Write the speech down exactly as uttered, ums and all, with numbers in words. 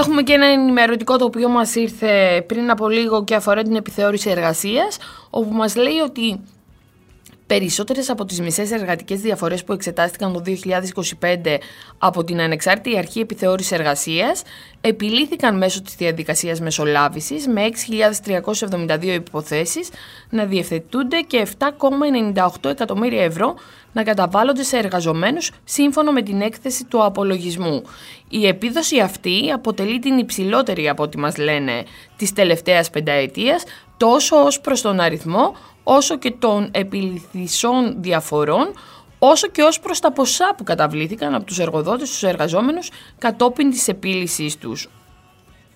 Έχουμε και ένα ενημερωτικό το οποίο μας ήρθε πριν από λίγο και αφορά την επιθεώρηση εργασίας, όπου μας λέει ότι περισσότερες από τις μισές εργατικές διαφορές που εξετάστηκαν το δύο χιλιάδες είκοσι πέντε από την Ανεξάρτητη Αρχή Επιθεώρησης Εργασίας επιλύθηκαν μέσω της διαδικασίας μεσολάβησης, με έξι χιλιάδες τριακόσιες εβδομήντα δύο υποθέσεις να διευθετούνται και επτά κόμμα ενενήντα οκτώ εκατομμύρια ευρώ να καταβάλλονται σε εργαζομένους σύμφωνα με την έκθεση του απολογισμού. Η επίδοση αυτή αποτελεί την υψηλότερη, από ό,τι μας λένε, της τελευταίας πενταετίας, τόσο ως προς τον αριθμό, όσο και των επιληθισών διαφορών, όσο και ως προς τα ποσά που καταβλήθηκαν από τους εργοδότες στους εργαζόμενους κατόπιν της επίλυσης τους.